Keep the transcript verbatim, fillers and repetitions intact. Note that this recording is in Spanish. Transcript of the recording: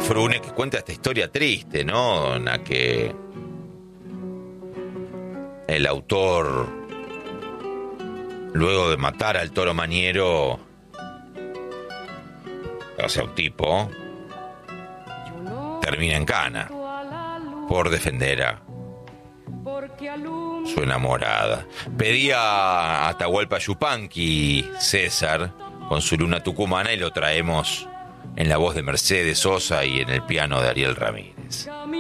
Cafrune, que cuenta esta historia triste, ¿no? En la que el autor, luego de matar al Toro Maniero, o sea, un tipo, termina en cana por defender a su enamorada. Pedía a Atahualpa Yupanqui, César, con su luna tucumana, y lo traemos en la voz de Mercedes Sosa y en el piano de Ariel Ramírez.